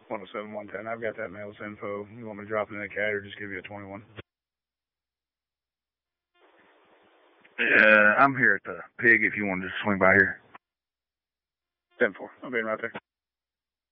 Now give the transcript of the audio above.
107, 110. I've got that mail's info. You want me to drop it in a cat or just give you a 21? I'm here at the pig if you want to just swing by here. 10-4. I'll be right there.